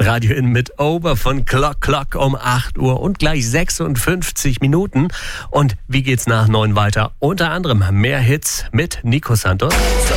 Radio In mit Over von Clock um 8 Uhr und gleich 56 Minuten. Und wie geht's nach 9 weiter? Unter anderem mehr Hits mit Nico Santos.